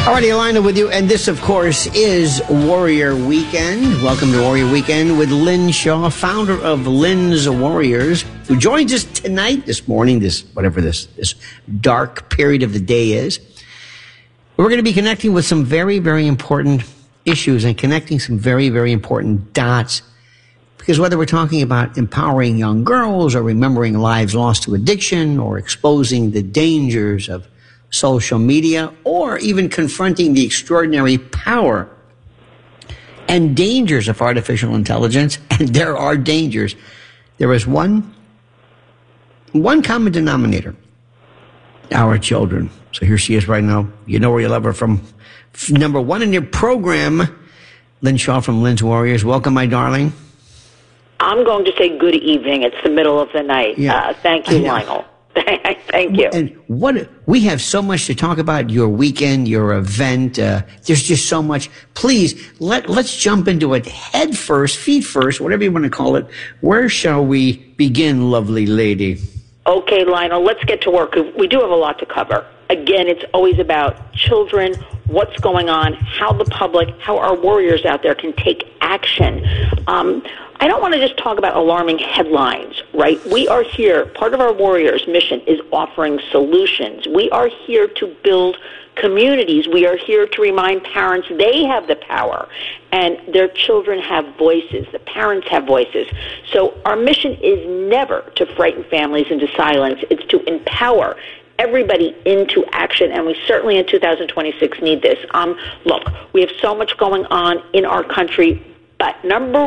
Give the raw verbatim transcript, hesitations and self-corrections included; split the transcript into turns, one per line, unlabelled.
Alrighty, Lionel with you, and this, of course, is Warrior Weekend. Welcome to Warrior Weekend with Lynn Shaw, founder of Lynn's Warriors, who joins us tonight, this morning, this whatever this this dark period of the day is. We're going to be connecting with some very, very important issues and connecting some very, very important dots. Because whether we're talking about empowering young girls or remembering lives lost to addiction or exposing the dangers of social media or even confronting the extraordinary power and dangers of artificial intelligence, and there are dangers, there is one, one common denominator: our children. So here she is right now. You know where you love her from. Number one in your program, Lynn Shaw from Lynn's Warriors. Welcome, my darling.
I'm going to say good evening. It's the middle of the night. Yeah. Uh, thank you, Lionel. Thank you.
And what we have so much to talk about, your weekend, your event. Uh, there's just so much. Please, let, let's jump into it head first, feet first, whatever you want to call it. Where shall we begin, lovely lady?
Okay, Lionel, let's get to work. We do have a lot to cover. Again, it's always about children, what's going on, how the public, how our warriors out there can take action. Um, I don't want to just talk about alarming headlines, right? We are here. Part of our Warriors' mission is offering solutions. We are here to build communities. We are here to remind parents they have the power and their children have voices. The parents have voices. So our mission is never to frighten families into silence. It's to empower everybody into action, and we certainly in two thousand twenty-six need this. Um, look, we have so much going on in our country, but number